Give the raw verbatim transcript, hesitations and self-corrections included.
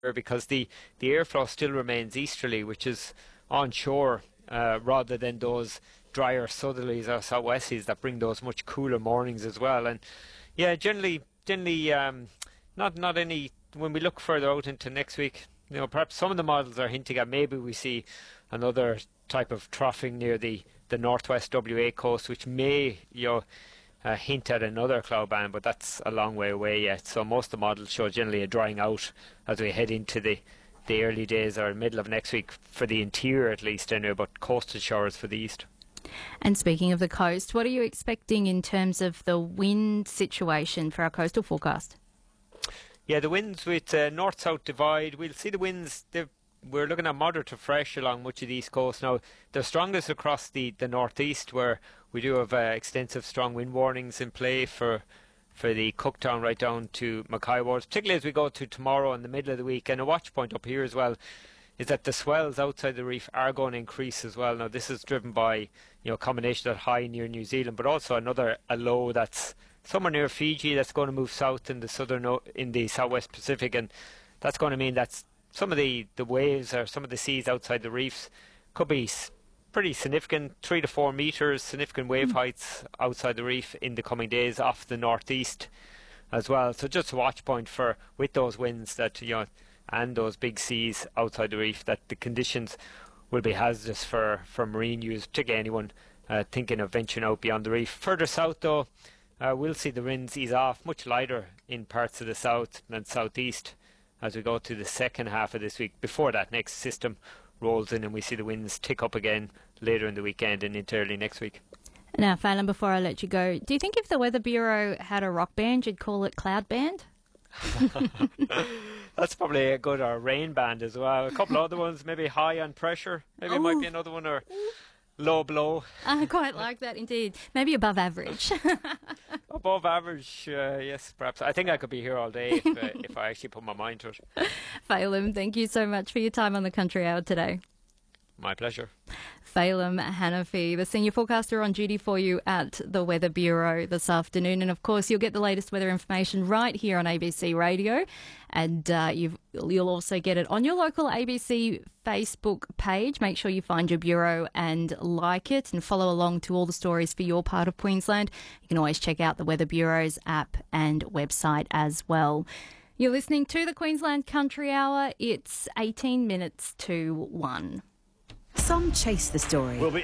because the, the airflow still remains easterly, which is onshore, uh, rather than those drier southerlies or southwesterlies that bring those much cooler mornings as well. And yeah, generally, generally, um, not not any. When we look further out into next week, you know, perhaps some of the models are hinting at maybe we see another type of troughing near the the northwest W A coast, which may, you know, uh, hint at another cloud band, but that's a long way away yet. So most of the models show generally a drying out as we head into the the early days or middle of next week for the interior at least, anyway, but coastal showers for the east. And speaking of the coast, what are you expecting in terms of the wind situation for our coastal forecast? Yeah, the winds with uh, north-south divide. We'll see the winds, we're looking at moderate to fresh along much of the east coast. Now, they're strongest across the, the northeast, where we do have uh, extensive strong wind warnings in play for for the Cooktown right down to Mackay Waters, particularly as we go to tomorrow in the middle of the week. And a watch point up here as well is that the swells outside the reef are going to increase as well. Now, this is driven by, you know, a combination of that high near New Zealand, but also another a low that's somewhere near Fiji that's going to move south in the southern in the southwest Pacific, and that's going to mean that some of the the waves or some of the seas outside the reefs could be pretty significant, three to four meters, significant wave mm. heights outside the reef in the coming days off the northeast as well. So just a watch point for with those winds that, you know, and those big seas outside the reef, that the conditions will be hazardous for for marine use, particularly anyone uh, thinking of venturing out beyond the reef. Further south though, Uh, we'll see the winds ease off, much lighter in parts of the south and southeast as we go to the second half of this week, before that next system rolls in and we see the winds tick up again later in the weekend and into early next week. Now, Phelan, before I let you go, do you think if the Weather Bureau had a rock band, you'd call it Cloud Band? That's probably a good, or rain band as well. A couple of other ones, maybe High on Pressure, maybe Ooh. It might be another one, or Low Blow. I quite like that indeed. Maybe above average. Above average, uh, yes, perhaps. I think I could be here all day if, uh, if I actually put my mind to it. Phelan, thank you so much for your time on the Country Hour today. My pleasure. Phelan Hanafi, the senior forecaster on duty for you at the Weather Bureau this afternoon. And of course, you'll get the latest weather information right here on A B C Radio. And uh, you've, you'll also get it on your local A B C Facebook page. Make sure you find your bureau and like it and follow along to all the stories for your part of Queensland. You can always check out the Weather Bureau's app and website as well. You're listening to the Queensland Country Hour. It's eighteen minutes to one. Some chase the story. We'll be